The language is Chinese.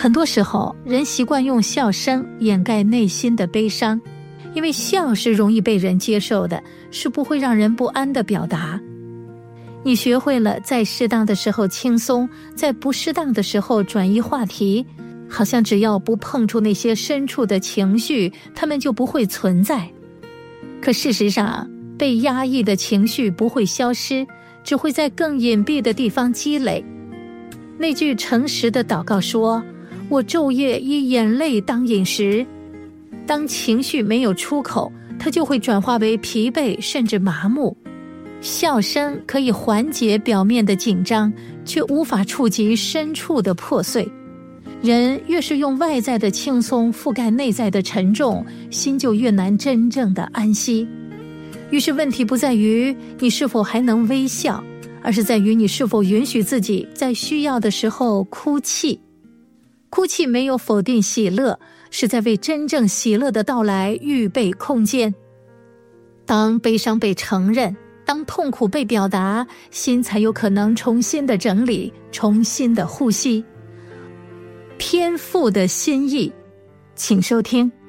很多时候，人习惯用笑声掩盖内心的悲伤，因为笑是容易被人接受的，是不会让人不安的表达。你学会了在适当的时候轻松，在不适当的时候转移话题，好像只要不碰触那些深处的情绪，它们就不会存在。可事实上，被压抑的情绪不会消失，只会在更隐蔽的地方积累。那句诚实的祷告说，我昼夜以眼泪当饮食。当情绪没有出口，它就会转化为疲惫甚至麻木。笑声可以缓解表面的紧张，却无法触及深处的破碎。人越是用外在的轻松覆盖内在的沉重，心就越难真正的安息。于是问题不在于你是否还能微笑，而是在于你是否允许自己在需要的时候哭泣。哭泣没有否定喜乐，是在为真正喜乐的到来预备空间。当悲伤被承认，当痛苦被表达，心才有可能重新的整理，重新的呼吸。天父的心意，请收听。